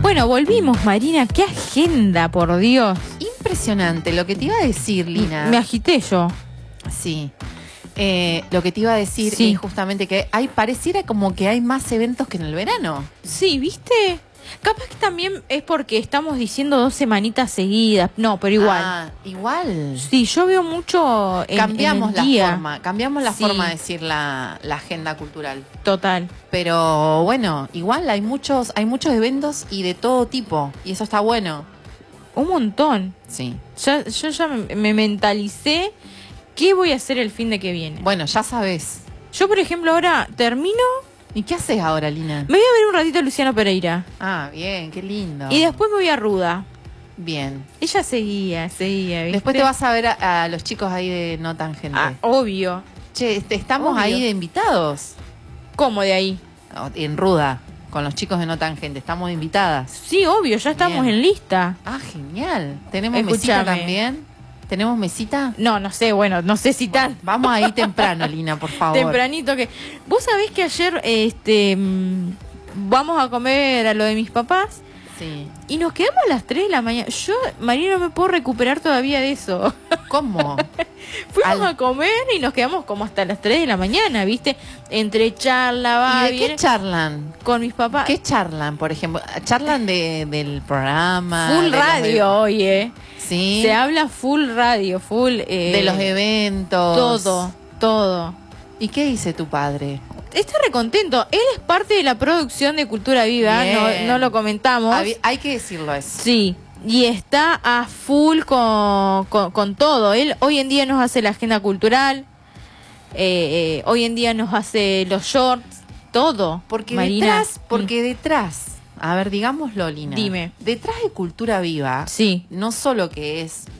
Bueno, volvimos, Marina. ¡Qué agenda, por Dios! Impresionante. Lo que te iba a decir, Lina. Me agité yo. Sí. Lo que te iba a decir es justamente que pareciera como que hay más eventos que en el verano. Sí, ¿viste? Capaz que también es porque estamos diciendo 2 semanitas seguidas. No, pero igual. Ah, igual. Sí, yo veo mucho Cambiamos en el día. cambiamos la forma de decir la agenda cultural. Total. Pero bueno, igual hay muchos eventos y de todo tipo. Y eso está bueno. Un montón. Sí. Yo ya me mentalicé qué voy a hacer el fin de que viene. Bueno, ya sabes. Yo, por ejemplo, ahora termino. ¿Y qué haces ahora, Lina? Me voy a ver un ratito a Luciano Pereira. Ah, bien, qué lindo. Y después me voy a Ruda. Bien. Ella seguía, ¿viste? Después te vas a ver a los chicos ahí de No Tangente. Ah, obvio. Che, estamos ahí de invitados. ¿Cómo de ahí? En Ruda, con los chicos de No Tangente. Estamos invitadas. Sí, obvio, ya estamos Bien. en lista. Ah, genial. ¿Tenemos Escuchame. mesita también? ¿Tenemos mesita? No sé, bueno, no sé si tan Vamos ahí temprano, Lina, por favor. tempranito que... Vos sabés que ayer vamos a comer a lo de mis papás. Sí. Y nos quedamos a las 3 de la mañana. Yo, María, no me puedo recuperar todavía de eso. ¿Cómo? Fuimos a comer y nos quedamos como hasta las 3 de la mañana, ¿viste? Entre charla, va, ¿Y de viene, qué charlan? con mis papás. ¿Qué charlan, por ejemplo? ¿Charlan del programa? Full radio hoy, Sí. Se habla full radio, full... de los eventos. Todo. ¿Y qué dice tu padre? Está recontento. Él es parte de la producción de Cultura Viva, no lo comentamos. Hay que decirlo eso. Sí, y está a full con todo. Él hoy en día nos hace la agenda cultural, hoy en día nos hace los shorts, todo. Porque Marina. detrás, a ver, digámoslo, Lina. Dime. Detrás de Cultura Viva, Sí. no solo que es